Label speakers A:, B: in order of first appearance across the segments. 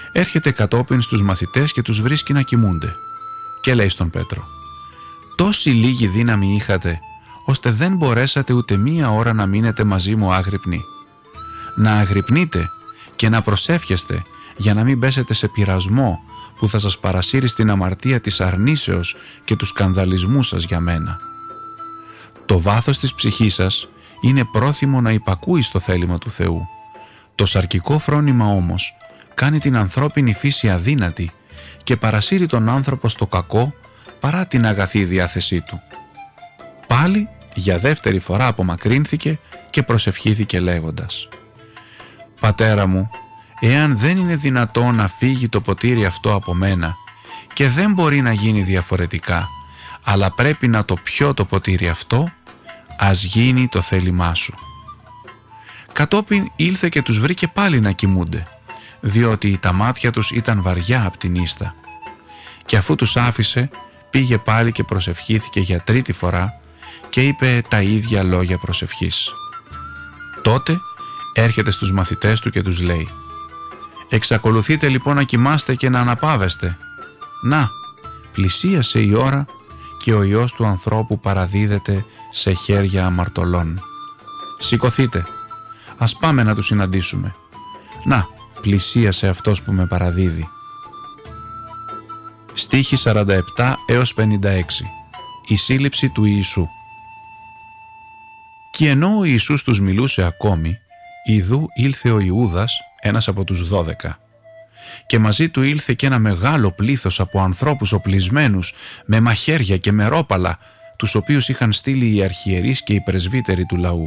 A: έρχεται κατόπιν στους μαθητές και τους βρίσκει να κοιμούνται και λέει στον Πέτρο: «Τόση λίγη δύναμη είχατε, ώστε δεν μπορέσατε ούτε μία ώρα να μείνετε μαζί μου άγρυπνοι. Να αγρυπνείτε και να προσεύχεστε για να μην πέσετε σε πειρασμό που θα σας παρασύρει στην αμαρτία της αρνήσεως και του σκανδαλισμού σας για μένα». Το βάθος της ψυχής σας είναι πρόθυμο να υπακούει στο θέλημα του Θεού. Το σαρκικό φρόνημα όμως κάνει την ανθρώπινη φύση αδύνατη και παρασύρει τον άνθρωπο στο κακό παρά την αγαθή διάθεσή του. Πάλι για δεύτερη φορά απομακρύνθηκε και προσευχήθηκε λέγοντας: «Πατέρα μου, εάν δεν είναι δυνατό να φύγει το ποτήρι αυτό από μένα και δεν μπορεί να γίνει διαφορετικά, αλλά πρέπει να το πιω το ποτήρι αυτό, ας γίνει το θέλημά σου». Κατόπιν ήλθε και τους βρήκε πάλι να κοιμούνται, διότι τα μάτια τους ήταν βαριά απ' την ίστα. Και αφού τους άφησε, πήγε πάλι και προσευχήθηκε για τρίτη φορά και είπε τα ίδια λόγια προσευχής. Τότε έρχεται στους μαθητές του και τους λέει: «Εξακολουθείτε λοιπόν να κοιμάστε και να αναπαύεστε? Να, πλησίασε η ώρα και ο Υιός του ανθρώπου παραδίδεται σε χέρια αμαρτωλών. Σηκωθείτε, ας πάμε να του συναντήσουμε. Να, πλησίασε αυτός που με παραδίδει». Στίχοι 47 έως 56. Η σύλληψη του Ιησού. Και ενώ ο Ιησούς τους μιλούσε ακόμη, ιδού ήλθε ο Ιούδας, ένας από τους 12. Και μαζί του ήλθε και ένα μεγάλο πλήθος από ανθρώπους οπλισμένους με μαχαίρια και με ρόπαλα, τους οποίους είχαν στείλει οι αρχιερείς και οι πρεσβύτεροι του λαού.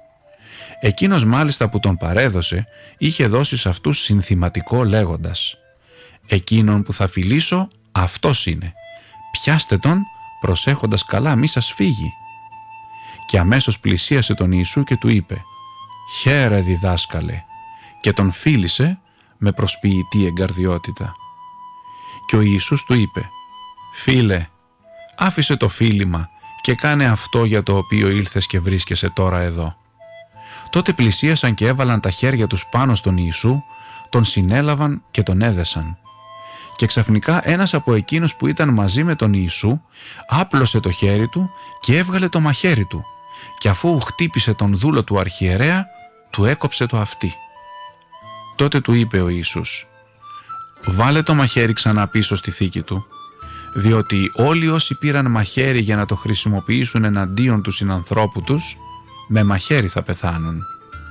A: Εκείνος μάλιστα που τον παρέδωσε είχε δώσει σε αυτούς συνθηματικό λέγοντας: «Εκείνον που θα φιλήσω, αυτός είναι. Πιάστε τον, προσέχοντας καλά μη σας φύγει». Και αμέσως πλησίασε τον Ιησού και του είπε: «Χαίρε διδάσκαλε», και τον φίλησε με προσποιητή εγκαρδιότητα. Και ο Ιησούς του είπε: «Φίλε, άφησε το φίλημα και κάνε αυτό για το οποίο ήλθες και βρίσκεσαι τώρα εδώ». Τότε πλησίασαν και έβαλαν τα χέρια τους πάνω στον Ιησού, τον συνέλαβαν και τον έδεσαν. Και ξαφνικά ένας από εκείνους που ήταν μαζί με τον Ιησού άπλωσε το χέρι του και έβγαλε το μαχαίρι του, και αφού χτύπησε τον δούλο του αρχιερέα, του έκοψε το αυτί. Τότε του είπε ο Ιησούς: «Βάλε το μαχαίρι ξανά πίσω στη θήκη του, διότι όλοι όσοι πήραν μαχαίρι για να το χρησιμοποιήσουν εναντίον του συνανθρώπου τους, με μαχαίρι θα πεθάνουν.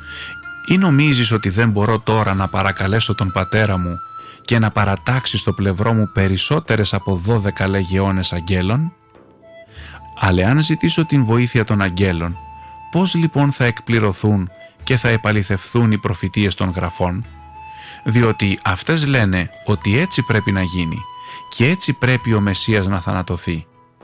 A: Ή νομίζεις ότι δεν μπορώ τώρα να παρακαλέσω τον πατέρα μου και να παρατάξει στο πλευρό μου περισσότερες από 12 λεγεώνες αγγέλων? Αλλά αν ζητήσω την βοήθεια των αγγέλων, πώς λοιπόν θα εκπληρωθούν και θα επαληθευθούν οι προφητείες των γραφών? Διότι αυτές λένε ότι έτσι πρέπει να γίνει και έτσι πρέπει ο Μεσσίας να θανατωθεί».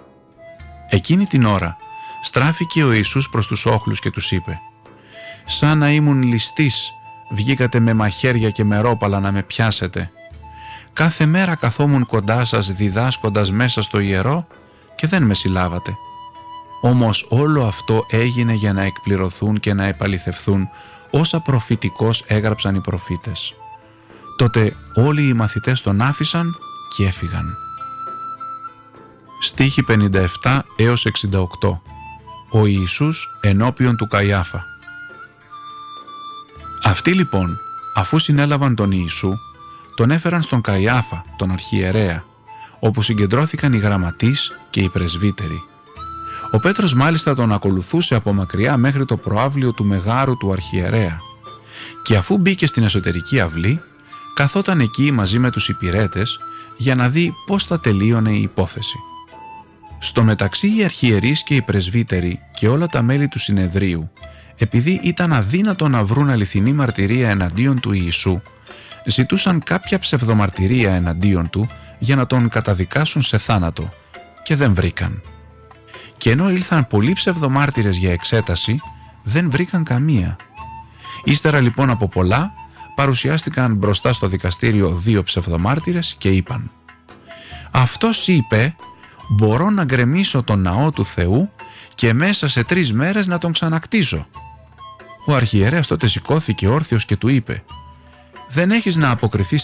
A: Εκείνη την ώρα στράφηκε ο Ιησούς προς τους όχλους και τους είπε: «Σαν να ήμουν ληστής, βγήκατε με μαχαίρια και με ρόπαλα να με πιάσετε. Κάθε μέρα καθόμουν κοντά σας διδάσκοντας μέσα στο ιερό και δεν με συλλάβατε. Όμως όλο αυτό έγινε για να εκπληρωθούν και να επαληθευθούν όσα προφητικώς έγραψαν οι προφήτες». Τότε όλοι οι μαθητές τον άφησαν και έφυγαν. Στίχοι 57 έως 68. Ο Ιησούς ενώπιον του Καϊάφα. Αυτοί λοιπόν, αφού συνέλαβαν τον Ιησού, τον έφεραν στον Καϊάφα, τον αρχιερέα, όπου συγκεντρώθηκαν οι γραμματείς και οι πρεσβύτεροι. Ο Πέτρος μάλιστα τον ακολουθούσε από μακριά μέχρι το προαύλιο του μεγάρου του αρχιερέα, και αφού μπήκε στην εσωτερική αυλή, καθόταν εκεί μαζί με τους υπηρέτες για να δει πώς θα τελείωνε η υπόθεση. Στο μεταξύ οι αρχιερείς και οι πρεσβύτεροι και όλα τα μέλη του συνεδρίου, επειδή ήταν αδύνατο να βρουν αληθινή μαρτυρία εναντίον του Ιησού, ζητούσαν κάποια ψευδομαρτυρία εναντίον του για να τον καταδικάσουν σε θάνατο, και δεν βρήκαν. Και ενώ ήλθαν πολλοί ψευδομάρτυρες για εξέταση, δεν βρήκαν καμία. Ύστερα λοιπόν από πολλά, παρουσιάστηκαν μπροστά στο δικαστήριο 2 ψευδομάρτυρες και είπαν: «Αυτός είπε, μπορώ να γκρεμίσω τον ναό του Θεού και μέσα σε 3 μέρες να τον ξανακτήσω». Ο αρχιερέας τότε σηκώθηκε όρθιος και του είπε: «Δεν έχεις να αποκριθείς